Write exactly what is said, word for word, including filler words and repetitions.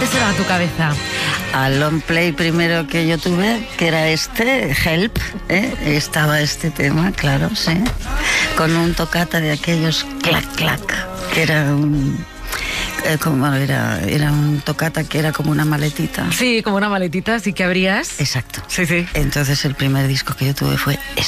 sonaba a tu cabeza? Al long play primero que yo tuve, que era este, Help, ¿eh? Estaba este tema, claro, sí, con un toccata de aquellos clac, clac, que era un... Eh, como era, era un toccata que era como una maletita. Sí, como una maletita, así que abrías. Exacto. Sí, sí. Entonces el primer disco que yo tuve fue este.